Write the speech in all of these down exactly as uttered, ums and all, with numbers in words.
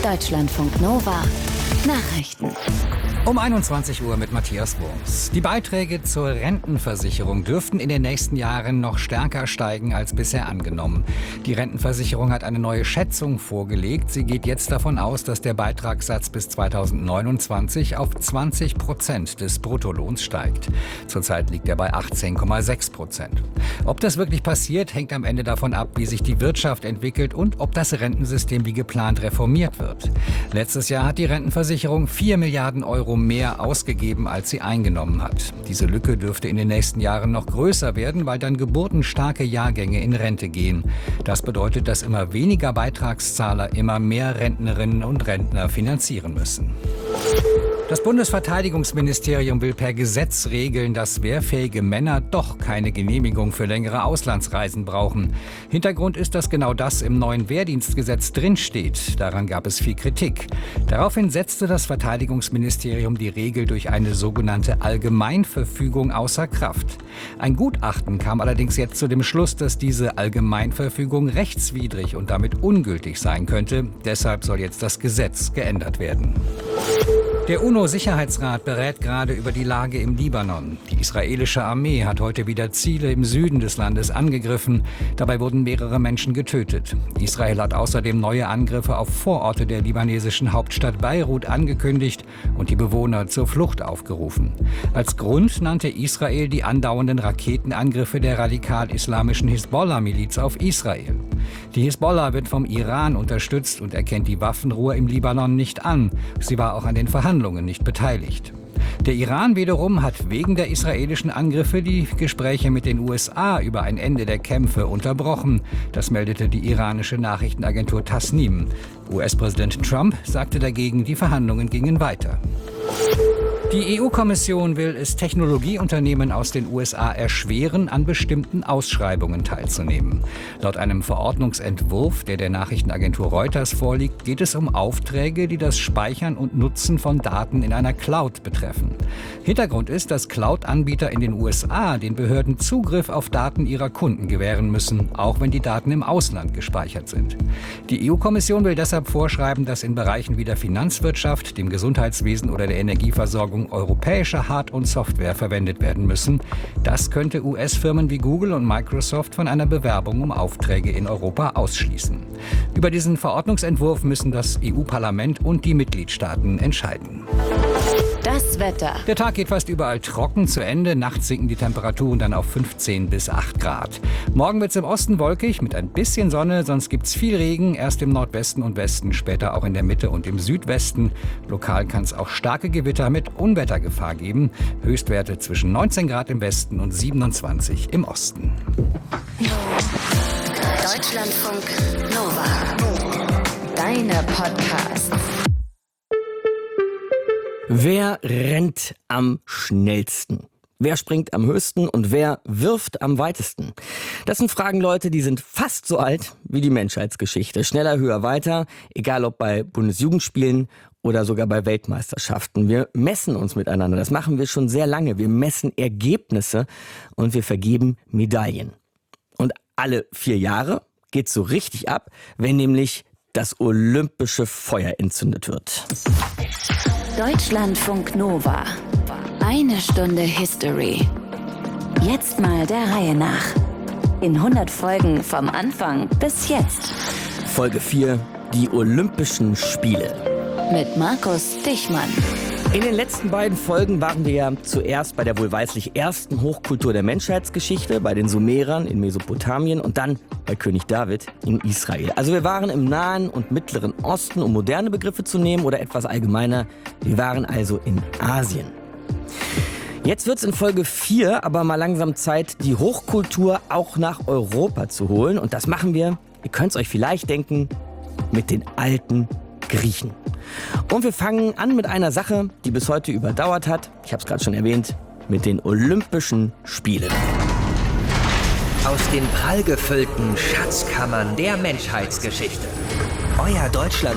Deutschlandfunk Nova Nachrichten. Um einundzwanzig Uhr mit Matthias Wurms. Die Beiträge zur Rentenversicherung dürften in den nächsten Jahren noch stärker steigen als bisher angenommen. Die Rentenversicherung hat eine neue Schätzung vorgelegt. Sie geht jetzt davon aus, dass der Beitragssatz bis zweitausendneunundzwanzig auf zwanzig Prozent des Bruttolohns steigt. Zurzeit liegt er bei achtzehn Komma sechs Prozent. Ob das wirklich passiert, hängt am Ende davon ab, wie sich die Wirtschaft entwickelt und ob das Rentensystem wie geplant reformiert wird. Letztes Jahr hat die Rentenversicherung vier Milliarden Euro mehr ausgegeben, als sie eingenommen hat. Diese Lücke dürfte in den nächsten Jahren noch größer werden, weil dann geburtenstarke Jahrgänge in Rente gehen. Das bedeutet, dass immer weniger Beitragszahler immer mehr Rentnerinnen und Rentner finanzieren müssen. Das Bundesverteidigungsministerium will per Gesetz regeln, dass wehrfähige Männer doch keine Genehmigung für längere Auslandsreisen brauchen. Hintergrund ist, dass genau das im neuen Wehrdienstgesetz drinsteht. Daran gab es viel Kritik. Daraufhin setzte das Verteidigungsministerium die Regel durch eine sogenannte Allgemeinverfügung außer Kraft. Ein Gutachten kam allerdings jetzt zu dem Schluss, dass diese Allgemeinverfügung rechtswidrig und damit ungültig sein könnte. Deshalb soll jetzt das Gesetz geändert werden. Der UNO-Sicherheitsrat berät gerade über die Lage im Libanon. Die israelische Armee hat heute wieder Ziele im Süden des Landes angegriffen. Dabei wurden mehrere Menschen getötet. Israel hat außerdem neue Angriffe auf Vororte der libanesischen Hauptstadt Beirut angekündigt und die Bewohner zur Flucht aufgerufen. Als Grund nannte Israel die andauernden Raketenangriffe der radikal-islamischen Hisbollah-Miliz auf Israel. Die Hisbollah wird vom Iran unterstützt und erkennt die Waffenruhe im Libanon nicht an. Sie war auch an den Verhandlungen nicht beteiligt. Der Iran wiederum hat wegen der israelischen Angriffe die Gespräche mit den U S A über ein Ende der Kämpfe unterbrochen. Das meldete die iranische Nachrichtenagentur Tasnim. U S-Präsident Trump sagte dagegen, die Verhandlungen gingen weiter. Die E U-Kommission will es Technologieunternehmen aus den U S A erschweren, an bestimmten Ausschreibungen teilzunehmen. Laut einem Verordnungsentwurf, der der Nachrichtenagentur Reuters vorliegt, geht es um Aufträge, die das Speichern und Nutzen von Daten in einer Cloud betreffen. Hintergrund ist, dass Cloud-Anbieter in den U S A den Behörden Zugriff auf Daten ihrer Kunden gewähren müssen, auch wenn die Daten im Ausland gespeichert sind. Die E U-Kommission will deshalb vorschreiben, dass in Bereichen wie der Finanzwirtschaft, dem Gesundheitswesen oder der Energieversorgung europäische Hard- und Software verwendet werden müssen. Das könnte U S-Firmen wie Google und Microsoft von einer Bewerbung um Aufträge in Europa ausschließen. Über diesen Verordnungsentwurf müssen das E U-Parlament und die Mitgliedstaaten entscheiden. Das Wetter. Der Tag geht fast überall trocken zu Ende. Nachts sinken die Temperaturen dann auf fünfzehn bis acht Grad. Morgen wird es im Osten wolkig mit ein bisschen Sonne, sonst gibt es viel Regen. Erst im Nordwesten und Westen, später auch in der Mitte und im Südwesten. Lokal kann es auch starke Gewitter mit Unwettergefahr geben. Höchstwerte zwischen neunzehn Grad im Westen und siebenundzwanzig im Osten. Deutschlandfunk Nova. Deine Podcasts. Wer rennt am schnellsten? Wer springt am höchsten und wer wirft am weitesten? Das sind Fragen, Leute, die sind fast so alt wie die Menschheitsgeschichte. Schneller, höher, weiter, egal ob bei Bundesjugendspielen oder sogar bei Weltmeisterschaften. Wir messen uns miteinander, das machen wir schon sehr lange. Wir messen Ergebnisse und wir vergeben Medaillen. Und alle vier Jahre geht's so richtig ab, wenn nämlich das olympische Feuer entzündet wird. Deutschlandfunk Nova. Eine Stunde History. Jetzt mal der Reihe nach. In hundert Folgen vom Anfang bis jetzt. Folge vier, die Olympischen Spiele. Mit Markus Dichmann. In den letzten beiden Folgen waren wir ja zuerst bei der wohlweislich ersten Hochkultur der Menschheitsgeschichte, bei den Sumerern in Mesopotamien und dann bei König David in Israel. Also wir waren im Nahen und Mittleren Osten, um moderne Begriffe zu nehmen oder etwas allgemeiner. Wir waren also in Asien. Jetzt wird's in Folge vier aber mal langsam Zeit, die Hochkultur auch nach Europa zu holen. Und das machen wir, ihr könnt's euch vielleicht denken, mit den alten Griechen. Und wir fangen an mit einer Sache, die bis heute überdauert hat. Ich habe es gerade schon erwähnt, mit den Olympischen Spielen. aus den prallgefüllten Schatzkammern der Menschheitsgeschichte. Euer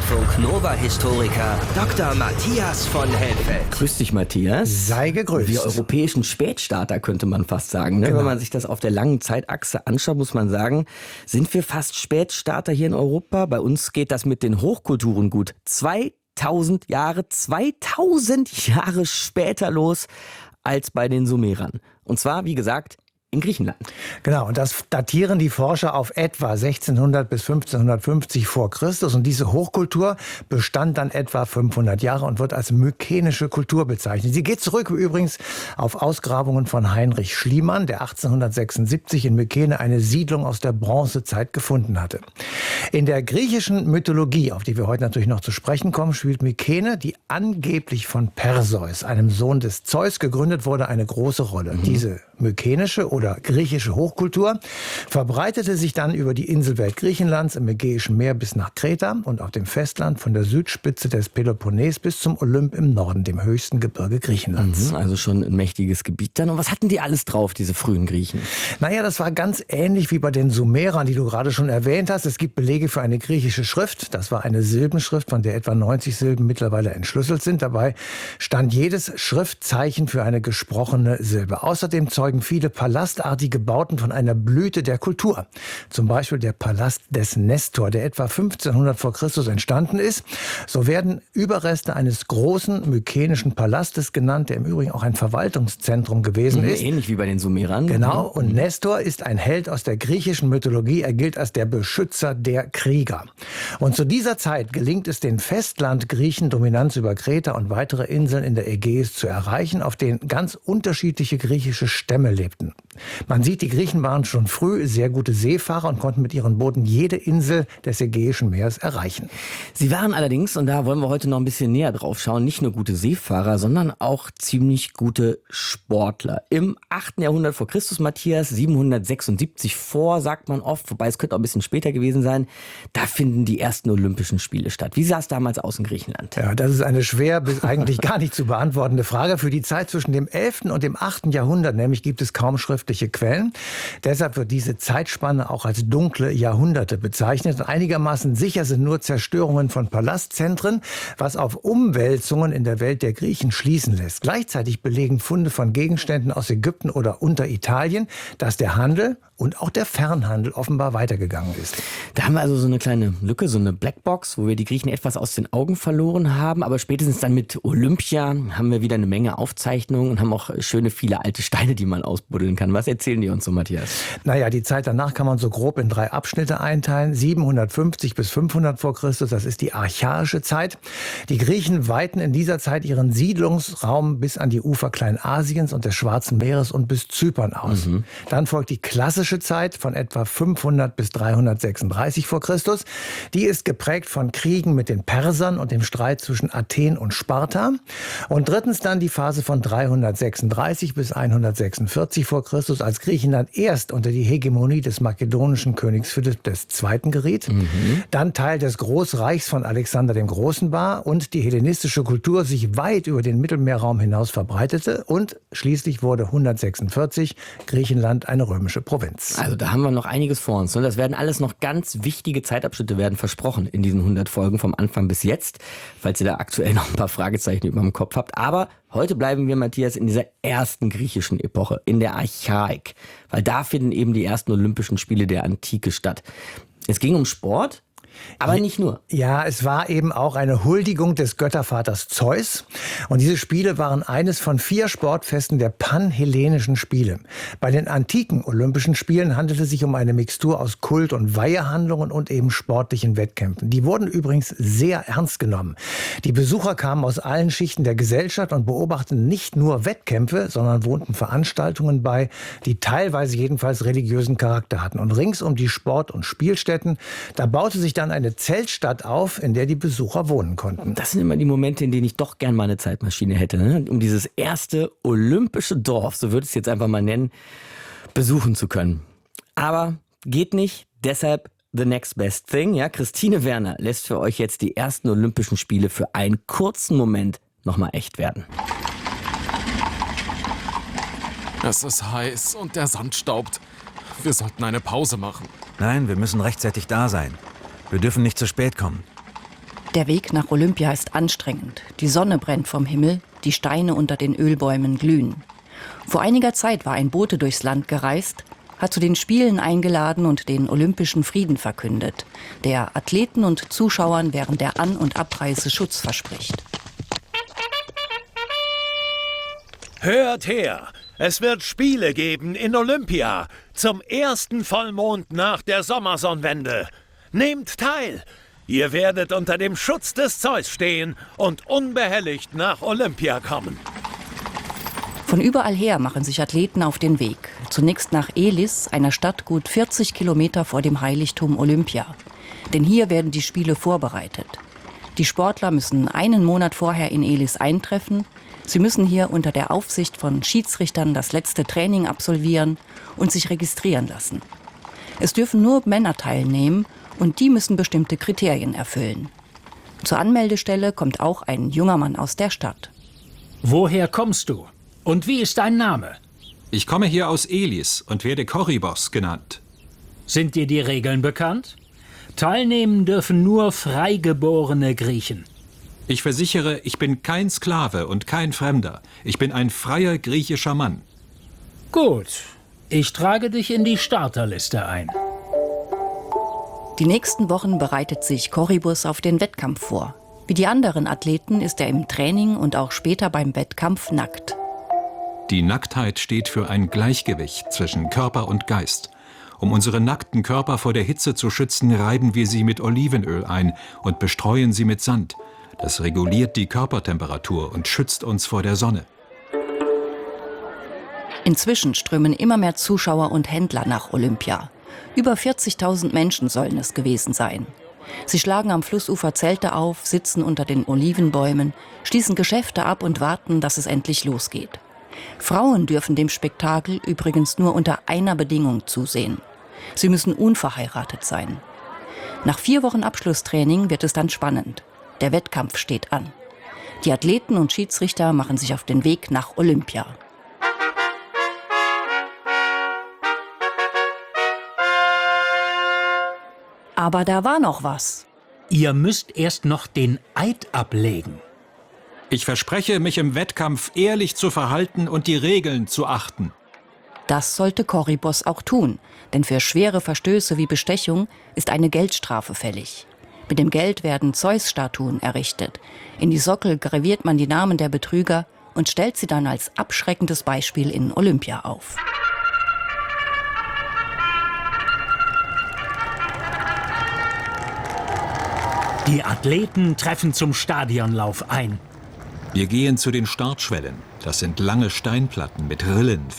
Deutschlandfunk-Nova-Historiker Doktor Matthias von Helfeld. Grüß dich, Matthias. Sei gegrüßt. Wir europäischen Spätstarter, könnte man fast sagen. Ne? Genau. Wenn man sich das auf der langen Zeitachse anschaut, muss man sagen, sind wir fast Spätstarter hier in Europa. Bei uns geht das mit den Hochkulturen gut. zweitausend Jahre, zweitausend Jahre später los als bei den Sumerern. Und zwar, wie gesagt, in Griechenland. Genau, und das datieren die Forscher auf etwa sechzehnhundert bis fünfzehnhundertfünfzig vor Christus. Und diese Hochkultur bestand dann etwa fünfhundert Jahre und wird als mykenische Kultur bezeichnet. Sie geht zurück übrigens auf Ausgrabungen von Heinrich Schliemann, der achtzehnhundertsechsundsiebzig in Mykene eine Siedlung aus der Bronzezeit gefunden hatte. In der griechischen Mythologie, auf die wir heute natürlich noch zu sprechen kommen, spielt Mykene, die angeblich von Perseus, einem Sohn des Zeus, gegründet wurde, eine große Rolle. Mhm. Diese mykenische oder griechische Hochkultur verbreitete sich dann über die Inselwelt Griechenlands im Ägäischen Meer bis nach Kreta und auf dem Festland von der Südspitze des Peloponnes bis zum Olymp im Norden, dem höchsten Gebirge Griechenlands. Mhm, also schon ein mächtiges Gebiet dann. Und was hatten die alles drauf, diese frühen Griechen? Naja, das war ganz ähnlich wie bei den Sumerern, die du gerade schon erwähnt hast. Es gibt Belege für eine griechische Schrift. Das war eine Silbenschrift, von der etwa neunzig Silben mittlerweile entschlüsselt sind. Dabei stand jedes Schriftzeichen für eine gesprochene Silbe. Außerdem zeugen viele palastartige Bauten von einer Blüte der Kultur. Zum Beispiel der Palast des Nestor, der etwa fünfzehnhundert vor Christus entstanden ist. So werden Überreste eines großen mykenischen Palastes genannt, der im Übrigen auch ein Verwaltungszentrum gewesen ist. Ähnlich wie bei den Sumerern. Genau, und Nestor ist ein Held aus der griechischen Mythologie. Er gilt als der Beschützer der Krieger. Und zu dieser Zeit gelingt es den Festlandgriechen, Dominanz über Kreta und weitere Inseln in der Ägäis zu erreichen, auf denen ganz unterschiedliche griechische Stämme lebten. Man sieht, die Griechen waren schon früh sehr gute Seefahrer und konnten mit ihren Booten jede Insel des Ägäischen Meeres erreichen. Sie waren allerdings, und da wollen wir heute noch ein bisschen näher drauf schauen, nicht nur gute Seefahrer, sondern auch ziemlich gute Sportler. Im achten Jahrhundert vor Christus, Matthias, siebenhundertsechsundsiebzig vor, sagt man oft, wobei es könnte auch ein bisschen später gewesen sein, da finden die ersten Olympischen Spiele statt. Wie sah es damals aus in Griechenland? Ja, das ist eine schwer bis eigentlich gar nicht zu beantwortende Frage. Für die Zeit zwischen dem elften und dem achten Jahrhundert nämlich gibt es kaum schriftliche Quellen. Deshalb wird diese Zeitspanne auch als dunkle Jahrhunderte bezeichnet. Und einigermaßen sicher sind nur Zerstörungen von Palastzentren, was auf Umwälzungen in der Welt der Griechen schließen lässt. Gleichzeitig belegen Funde von Gegenständen aus Ägypten oder Unteritalien, dass der Handel und auch der Fernhandel offenbar weitergegangen ist. Da haben wir also so eine kleine Lücke, so eine Blackbox, wo wir die Griechen etwas aus den Augen verloren haben. Aber spätestens dann mit Olympia haben wir wieder eine Menge Aufzeichnungen und haben auch schöne viele alte Steine, die man ausbuddeln kann. Was erzählen die uns so, Matthias? Naja, die Zeit danach kann man so grob in drei Abschnitte einteilen. siebenhundertfünfzig bis fünfhundert vor Christus, das ist die archaische Zeit. Die Griechen weiten in dieser Zeit ihren Siedlungsraum bis an die Ufer Kleinasiens und des Schwarzen Meeres und bis Zypern aus. Mhm. Dann folgt die klassische Zeit von etwa fünfhundert bis dreihundertsechsunddreißig vor Christus. Die ist geprägt von Kriegen mit den Persern und dem Streit zwischen Athen und Sparta. Und drittens dann die Phase von dreihundertsechsunddreißig bis hundertsechsundvierzig vor Christus, als Griechenland erst unter die Hegemonie des makedonischen Königs Philipp der Zweite geriet, mhm. dann Teil des Großreichs von Alexander dem Großen war und die hellenistische Kultur sich weit über den Mittelmeerraum hinaus verbreitete und schließlich wurde hundertsechsundvierzig Griechenland eine römische Provinz. Also da haben wir noch einiges vor uns. Das werden alles noch ganz wichtige Zeitabschnitte werden versprochen in diesen hundert Folgen vom Anfang bis jetzt, falls ihr da aktuell noch ein paar Fragezeichen über dem Kopf habt. Aber heute bleiben wir, Matthias, in dieser ersten griechischen Epoche, in der Archaik, weil da finden eben die ersten Olympischen Spiele der Antike statt. Es ging um Sport, aber nicht nur. Ja, es war eben auch eine Huldigung des Göttervaters Zeus. Und diese Spiele waren eines von vier Sportfesten der panhellenischen Spiele. Bei den antiken Olympischen Spielen handelte es sich um eine Mixtur aus Kult- und Weihehandlungen und eben sportlichen Wettkämpfen. Die wurden übrigens sehr ernst genommen. Die Besucher kamen aus allen Schichten der Gesellschaft und beobachteten nicht nur Wettkämpfe, sondern wohnten Veranstaltungen bei, die teilweise jedenfalls religiösen Charakter hatten. Und rings um die Sport- und Spielstätten, da baute sich dann eine Zeltstadt auf, in der die Besucher wohnen konnten. Das sind immer die Momente, in denen ich doch gern mal eine Zeitmaschine hätte, ne? Um dieses erste olympische Dorf, so würde ich es jetzt einfach mal nennen, besuchen zu können. Aber geht nicht, deshalb the next best thing. Ja, Christine Werner lässt für euch jetzt die ersten Olympischen Spiele für einen kurzen Moment nochmal echt werden. Es ist heiß und der Sand staubt. Wir sollten eine Pause machen. Nein, wir müssen rechtzeitig da sein. Wir dürfen nicht zu spät kommen. Der Weg nach Olympia ist anstrengend. Die Sonne brennt vom Himmel, die Steine unter den Ölbäumen glühen. Vor einiger Zeit war ein Bote durchs Land gereist, hat zu den Spielen eingeladen und den olympischen Frieden verkündet, der Athleten und Zuschauern während der An- und Abreise Schutz verspricht. Hört her! Es wird Spiele geben in Olympia zum ersten Vollmond nach der Sommersonnenwende. Nehmt teil! Ihr werdet unter dem Schutz des Zeus stehen und unbehelligt nach Olympia kommen. Von überall her machen sich Athleten auf den Weg. Zunächst nach Elis, einer Stadt gut vierzig Kilometer vor dem Heiligtum Olympia. Denn hier werden die Spiele vorbereitet. Die Sportler müssen einen Monat vorher in Elis eintreffen. Sie müssen hier unter der Aufsicht von Schiedsrichtern das letzte Training absolvieren und sich registrieren lassen. Es dürfen nur Männer teilnehmen und die müssen bestimmte Kriterien erfüllen. Zur Anmeldestelle kommt auch ein junger Mann aus der Stadt. Woher kommst du? Und wie ist dein Name? Ich komme hier aus Elis und werde Korybos genannt. Sind dir die Regeln bekannt? Teilnehmen dürfen nur freigeborene Griechen. Ich versichere, ich bin kein Sklave und kein Fremder. Ich bin ein freier griechischer Mann. Gut, ich trage dich in die Starterliste ein. Die nächsten Wochen bereitet sich Korybos auf den Wettkampf vor. Wie die anderen Athleten ist er im Training und auch später beim Wettkampf nackt. Die Nacktheit steht für ein Gleichgewicht zwischen Körper und Geist. Um unsere nackten Körper vor der Hitze zu schützen, reiben wir sie mit Olivenöl ein und bestreuen sie mit Sand. Das reguliert die Körpertemperatur und schützt uns vor der Sonne. Inzwischen strömen immer mehr Zuschauer und Händler nach Olympia. Über vierzigtausend Menschen sollen es gewesen sein. Sie schlagen am Flussufer Zelte auf, sitzen unter den Olivenbäumen, schließen Geschäfte ab und warten, dass es endlich losgeht. Frauen dürfen dem Spektakel übrigens nur unter einer Bedingung zusehen. Sie müssen unverheiratet sein. Nach vier Wochen Abschlusstraining wird es dann spannend. Der Wettkampf steht an. Die Athleten und Schiedsrichter machen sich auf den Weg nach Olympia. Aber da war noch was. Ihr müsst erst noch den Eid ablegen. Ich verspreche, mich im Wettkampf ehrlich zu verhalten und die Regeln zu achten. Das sollte Korybos auch tun, denn für schwere Verstöße wie Bestechung ist eine Geldstrafe fällig. Mit dem Geld werden Zeus-Statuen errichtet. In die Sockel graviert man die Namen der Betrüger und stellt sie dann als abschreckendes Beispiel in Olympia auf. Die Athleten treffen zum Stadionlauf ein. Wir gehen zu den Startschwellen. Das sind lange Steinplatten mit Rillen